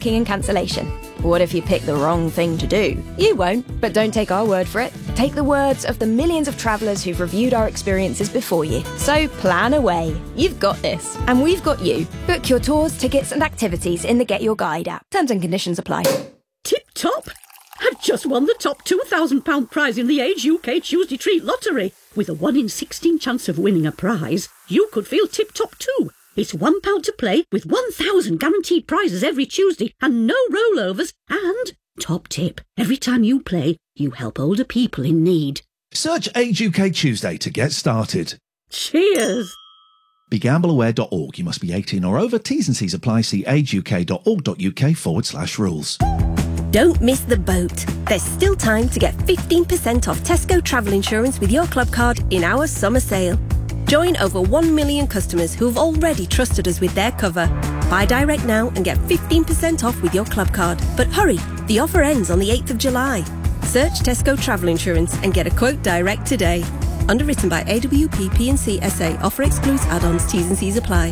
booking and cancellation. What if you pick the wrong thing to do? You won't, but don't take our word for it. Take the words of the millions of travellers who've reviewed our experiences before you. So plan away. You've got this. And we've got you. Book your tours, tickets and activities in the Get Your Guide app. Terms and conditions apply. Tip top! I've just won the top £2,000 prize in the Age UK Tuesday Treat Lottery. With a 1 in 16 chance of winning a prize, you could feel tip-top too. It's £1 to play with 1,000 guaranteed prizes every Tuesday and no rollovers. And, top tip, every time you play, you help older people in need. Search Age UK Tuesday to get started. Cheers! BeGambleAware.org. You must be 18 or over. T's and C's apply. See ageuk.org.uk/rules. Don't miss the boat. There's still time to get 15% off Tesco travel insurance with your club card in our summer sale. Join over 1 million customers who have already trusted us with their cover. Buy direct now and get 15% off with your club card. But hurry, the offer ends on the 8th of July. Search Tesco Travel Insurance and get a quote direct today. Underwritten by AWP P&C SA. Offer excludes add-ons. T's and C's apply.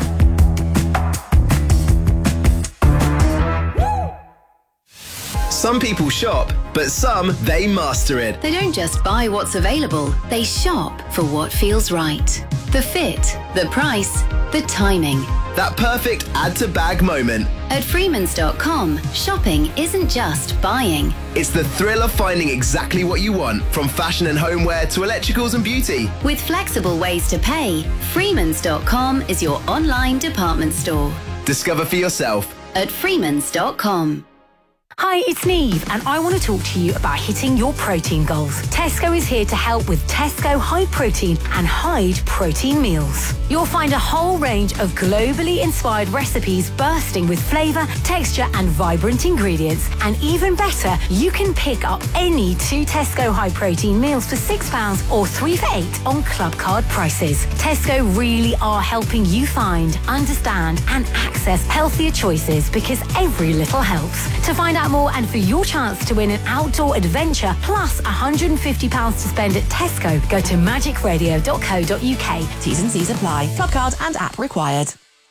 Some people shop, but some, they master it. They don't just buy what's available, they shop for what feels right. The fit, the price, the timing. That perfect add-to-bag moment. At Freemans.com, shopping isn't just buying. It's the thrill of finding exactly what you want, from fashion and homeware to electricals and beauty. With flexible ways to pay, Freemans.com is your online department store. Discover for yourself at Freemans.com. Hi, it's Neve, and I want to talk to you about hitting your protein goals. Tesco is here to help with Tesco High Protein and Hyde Protein Meals. You'll find a whole range of globally inspired recipes bursting with flavour, texture and vibrant ingredients. And even better, you can pick up any 2 Tesco High Protein meals for £6 or 3 for £8 on club card prices. Tesco really are helping you find, understand and access healthier choices, because every little helps. To find out more and for your chance to win an outdoor adventure plus £150 to spend at Tesco, go to magicradio.co.uk. T's and C's apply. Club card and app required.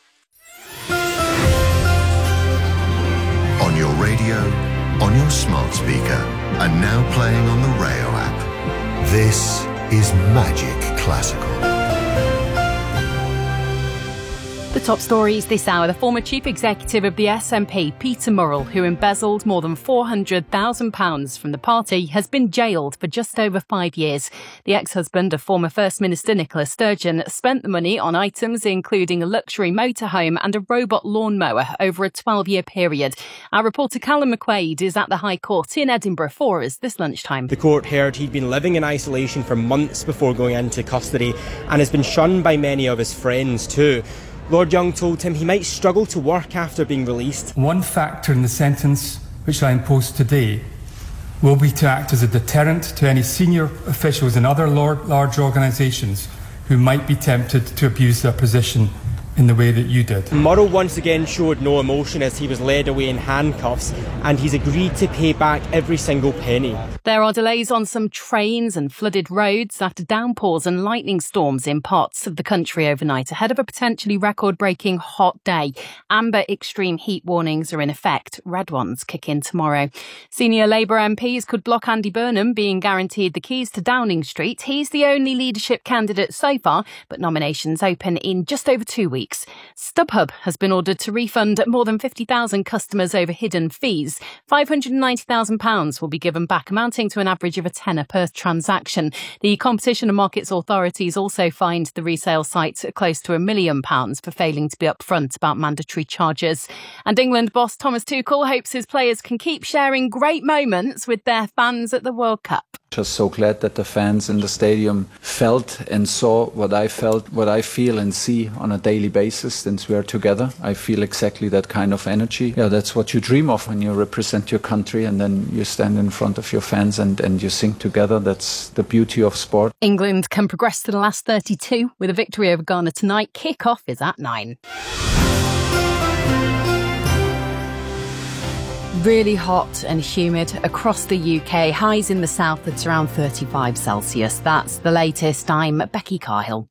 On your radio, on your smart speaker, and now playing on the Rayo app. This is Magic Classical. The top stories this hour. The former chief executive of the SNP, Peter Murrell, who embezzled more than £400,000 from the party, has been jailed for just over 5 years. The ex-husband of former First Minister Nicola Sturgeon spent the money on items including a luxury motorhome and a robot lawnmower over a 12-year period. Our reporter Callum McQuaid is at the High Court in Edinburgh for us this lunchtime. The court heard he'd been living in isolation for months before going into custody and has been shunned by many of his friends too. Lord Young told him he might struggle to work after being released. One factor in the sentence which I impose today will be to act as a deterrent to any senior officials in other large organisations who might be tempted to abuse their position in the way that you did. Murrell once again showed no emotion as he was led away in handcuffs, and he's agreed to pay back every single penny. There are delays on some trains and flooded roads after downpours and lightning storms in parts of the country overnight ahead of a potentially record-breaking hot day. Amber extreme heat warnings are in effect. Red ones kick in tomorrow. Senior Labour MPs could block Andy Burnham being guaranteed the keys to Downing Street. He's the only leadership candidate so far, but nominations open in just over 2 weeks. StubHub has been ordered to refund more than 50,000 customers over hidden fees. £590,000 will be given back, amounting to an average of a tenner per transaction. The Competition and Markets Authorities also fined the resale site close to £1 million for failing to be upfront about mandatory charges. And England boss Thomas Tuchel hopes his players can keep sharing great moments with their fans at the World Cup. Just so glad that the fans in the stadium felt and saw what I felt, what I feel and see on a daily basis since we are together. I feel exactly that kind of energy. Yeah, that's what you dream of when you represent your country and then you stand in front of your fans and you sing together. That's the beauty of sport. England can progress to the last 32 with a victory over Ghana tonight. Kick-off is at 9. Really hot and humid across the UK. Highs in the south at around 35 Celsius. That's the latest. I'm Becky Carhill.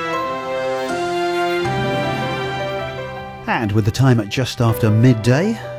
And with the time at just after midday,